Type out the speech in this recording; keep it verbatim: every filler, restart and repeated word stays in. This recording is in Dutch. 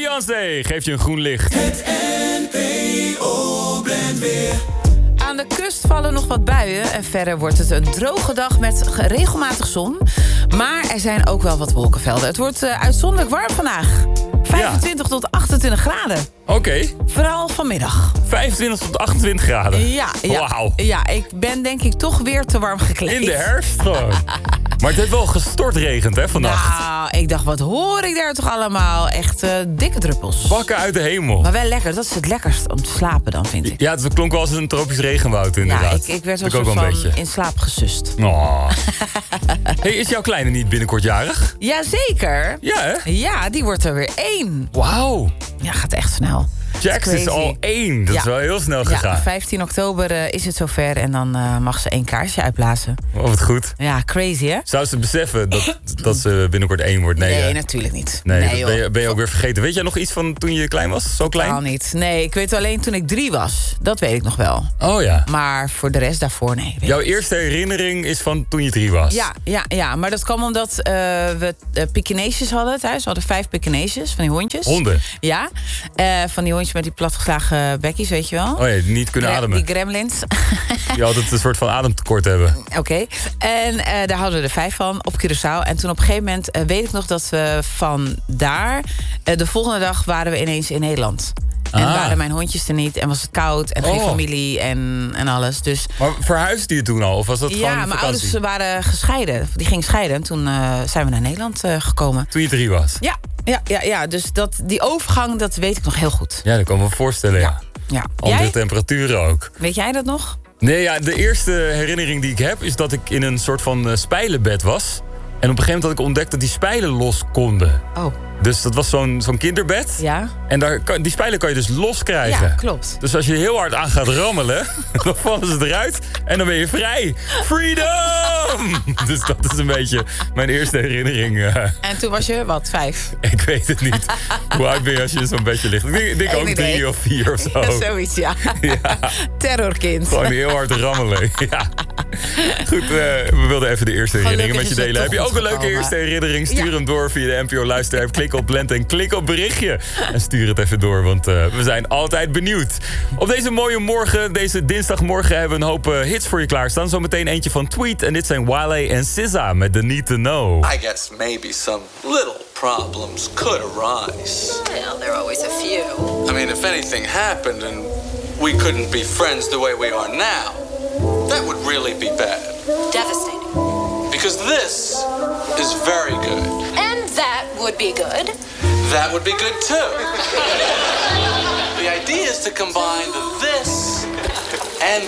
Beyoncé geeft je een groen licht. Het N P O brengt weer. Aan de kust vallen nog wat buien en verder wordt het een droge dag met regelmatig zon. Maar er zijn ook wel wat wolkenvelden. Het wordt uh, uitzonderlijk warm vandaag. vijfentwintig ja. tot achtentwintig graden. Oké. Okay. Vooral vanmiddag. vijfentwintig tot achtentwintig graden. Ja, ja. Wauw. Ja, ik ben denk ik toch weer te warm gekleed. In de herfst gewoon. Maar het heeft wel gestortregend, hè, vannacht. Nou, ik dacht, wat hoor ik daar toch allemaal? Echt uh, dikke druppels. Bakken uit de hemel. Maar wel lekker, dat is het lekkerst om te slapen dan, vind ik. Ja, het klonk wel als een tropisch regenwoud, inderdaad. Ja, ik, ik werd wel soort van wel een beetje in slaap gesust. Oh. Hey, is jouw kleine niet binnenkort jarig? Jazeker. Ja, hè? Ja, die wordt er weer één. Wauw. Ja, gaat echt snel. Jax is, is al één. Dat ja. is wel heel snel gegaan. Ja, vijftien oktober uh, is het zover en dan uh, mag ze één kaarsje uitblazen. Oh, wat goed. Ja, crazy, hè? Zou ze beseffen dat, dat ze binnenkort één wordt? Nee, nee hè? Natuurlijk niet. Nee, nee dat ben je, ben je ook weer vergeten. Weet jij nog iets van toen je klein was? Zo klein? Totaal niet. Nee, ik weet alleen toen ik drie was. Dat weet ik nog wel. Oh ja. Maar voor de rest daarvoor, nee. Jouw eerste herinnering is van toen je drie was? Ja, ja, ja. Maar dat kwam omdat uh, we uh, Pekineesjes hadden thuis. We hadden vijf Pekineesjes, van die hondjes. Honden? Ja. Uh, van die hondjes met die platgeslagen bekkies, weet je wel. Oh ja, niet kunnen Gra- ademen. Die gremlins. Die altijd een soort van ademtekort hebben. Oké. Okay. En uh, daar hadden we er vijf van op Curaçao. En toen op een gegeven moment uh, weet ik nog dat we van daar... Uh, de volgende dag waren we ineens in Nederland. En ah. waren mijn hondjes er niet. En was het koud. En oh. geen familie en, en alles. Dus... Maar verhuisde je toen al? Of was dat ja, gewoon mijn ouders waren gescheiden. Die gingen scheiden. En toen uh, zijn we naar Nederland uh, gekomen. Toen je drie was? Ja, ja, ja, ja. Dus dat, die overgang, dat weet ik nog heel goed. Ja, dat kan ik me voorstellen, ja. ja. ja. Andere Jij? temperaturen ook. Weet jij dat nog? Nee, ja, de eerste herinnering die ik heb... is dat ik in een soort van uh, spijlenbed was. En op een gegeven moment had ik ontdekt dat die spijlen los konden. Oh. Dus dat was zo'n zo'n kinderbed. Ja. En daar kan, die spijlen kan je dus los krijgen. Ja, klopt. Dus als je heel hard aan gaat rammelen, dan vallen ze eruit. En dan ben je vrij. Freedom! Dus dat is een beetje mijn eerste herinnering. Uh. En toen was je, wat, vijf? Ik weet het niet. Hoe oud ben je als je in zo'n bedje ligt? Ik denk, ik denk ook drie idee. of vier of zo. Ja, zoiets, ja. ja. Terrorkind. Gewoon heel hard rammelen, ja. Goed, uh, we wilden even de eerste herinneringen met je delen. Heb je ook een leuke gekomen. eerste herinnering? Stuur ja. hem door via de N P O Luister-app. Klik op Lente en klik op berichtje. En stuur het even door, want uh, we zijn altijd benieuwd. Op deze mooie morgen, deze dinsdagmorgen... hebben we een hoop uh, hits voor je klaarstaan. Zometeen eentje van Tweet. En dit zijn Wale en S Z A met The Need to Know. I guess maybe some little problems could arise. Well, there are always a few. I mean, if anything happened and we couldn't be friends the way we are now... that would really be bad. Devastating. Because this is very good. And that would be good. That would be good too. The idea is to combine the this and